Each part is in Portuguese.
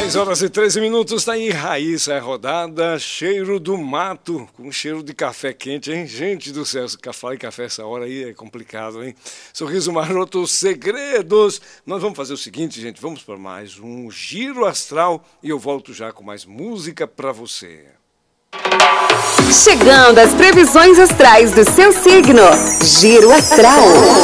10 horas e 13 minutos, tá aí Raíssa, é rodada, cheiro do mato, com cheiro de café quente, hein? Gente do céu, falar em café essa hora aí é complicado, hein? Sorriso Maroto, segredos. Nós vamos fazer o seguinte, gente, vamos para mais um Giro Astral e eu volto já com mais música para você. Chegando as previsões astrais do seu signo. Giro Astral.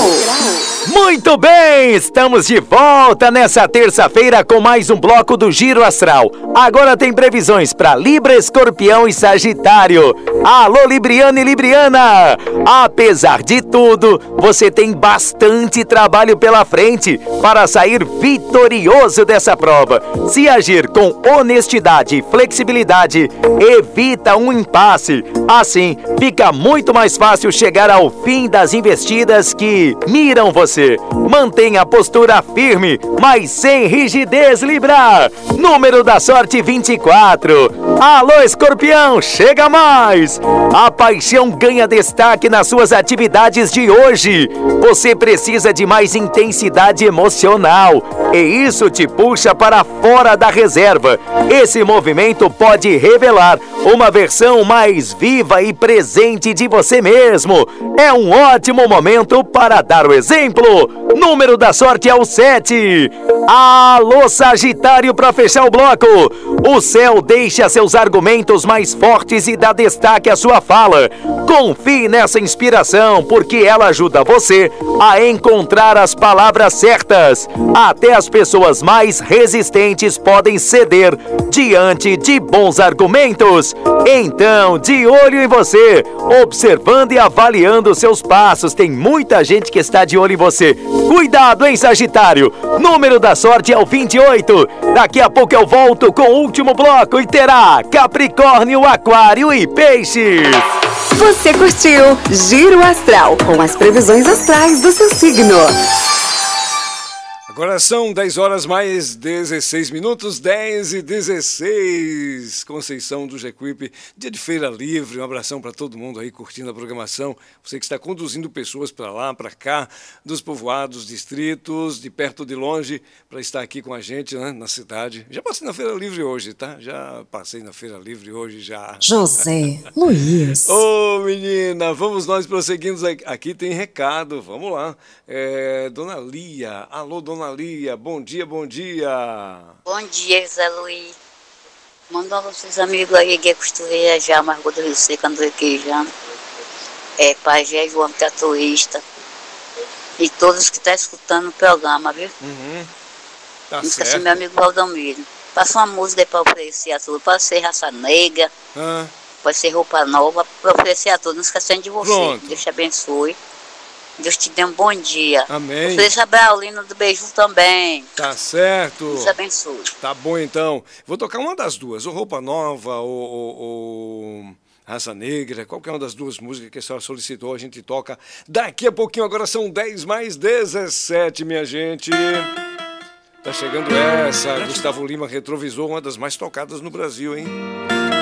Muito bem, estamos de volta nessa terça-feira com mais um bloco do Giro Astral. Agora tem previsões para Libra, Escorpião e Sagitário. Alô, Libriano e Libriana! Apesar de tudo, você tem bastante trabalho pela frente para sair vitorioso dessa prova. Se agir com honestidade e flexibilidade, evita um impasse. Assim, fica muito mais fácil chegar ao fim das investidas que miram você. Mantenha a postura firme, mas sem rigidez, Libra. Número da sorte 24. Alô, Escorpião, chega mais. A paixão ganha destaque nas suas atividades de hoje. Você precisa de mais intensidade emocional e isso te puxa para fora da reserva. Esse movimento pode revelar uma versão mais viva e presente de você mesmo. É um ótimo momento para dar o exemplo. Número da sorte é o 7. Alô, Sagitário, para fechar o bloco. O céu deixa seus argumentos mais fortes e dá destaque à sua fala. Confie nessa inspiração, porque ela ajuda você a encontrar as palavras certas. Até as pessoas mais resistentes podem ceder diante de bons argumentos. Então, de olho em você, observando e avaliando seus passos. Tem muita gente que está de olho em você. Cuidado, hein, Sagitário? Número da sorte é o 28. Daqui a pouco eu volto com o último bloco e terá Capricórnio, Aquário e Peixes. Você curtiu Giro Astral com as previsões astrais do seu signo. Agora são 10 horas mais 16 minutos, 10 e 16. Conceição do Jequipe, dia de feira livre, um abração para todo mundo aí curtindo a programação. Você que está conduzindo pessoas para lá, para cá, dos povoados, distritos, de perto ou de longe, para estar aqui com a gente, né, na cidade. Já passei na feira livre hoje, tá? Já passei na feira livre hoje, já. José Luiz. Ô, menina, vamos nós prosseguindo. Aqui tem recado, vamos lá. Dona Lia, alô, Dona Lia, bom dia, bom dia. Bom dia, José Luiz. Manda para seus amigos aí, que é costureira já, Margot do Rio Seco, André Queijano. Pajé João Tatuísta. E todos que estão escutando o programa, viu? Uhum. Tá Não esqueci certo. meu amigo Valdomiro. Passa uma música aí para oferecer a tudo. Pode ser raça negra, pode ser roupa nova, para oferecer a todos. Não esquecendo de você. Pronto. Deus te abençoe. Deus te dê um bom dia. Amém. Ofereça a Braulina do Beiju também. Tá certo. Deus te abençoe. Tá bom, então. Vou tocar uma das duas, ou Roupa Nova, ou Raça Negra, qualquer uma das duas músicas que a senhora solicitou, a gente toca daqui a pouquinho. Agora são 10 mais 17, minha gente. Tá chegando essa, Gustavo Lima, Retrovisor, uma das mais tocadas no Brasil, hein?